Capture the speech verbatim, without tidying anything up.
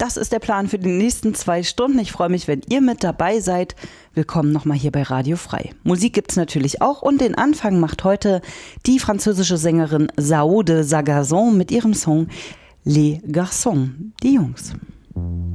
Das ist der Plan für die nächsten zwei Stunden. Ich freue mich, wenn ihr mit dabei seid. Willkommen nochmal hier bei Radio Frei. Musik gibt's natürlich auch und den Anfang macht heute die französische Sängerin Sao de Sagazon mit ihrem Song Les Garçons, die Jungs.